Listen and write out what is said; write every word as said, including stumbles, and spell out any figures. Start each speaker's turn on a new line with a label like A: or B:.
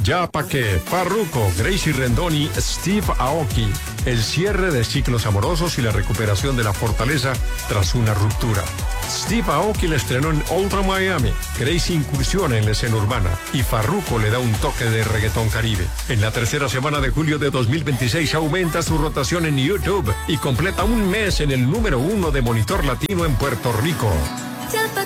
A: Ya pa' qué, Farruko, Gracie Rendon y Steve Aoki. El cierre de ciclos amorosos y la recuperación de la fortaleza tras una ruptura. Steve Aoki le estrenó en Ultra Miami. Gracie incursiona en la escena urbana y Farruko le da un toque de reggaetón caribe. En la tercera semana de julio de dos mil veintiséis aumenta su rotación en YouTube y completa un mes en el número uno de Monitor Latino en Puerto Rico.
B: Ya pa'